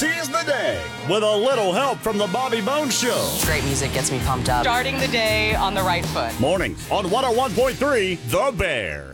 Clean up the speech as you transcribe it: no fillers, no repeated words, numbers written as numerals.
seize the day with a little help from the Bobby Bones Show. Great music gets me pumped up. Starting the day on the right foot. Mornings on 101.3 The Bear.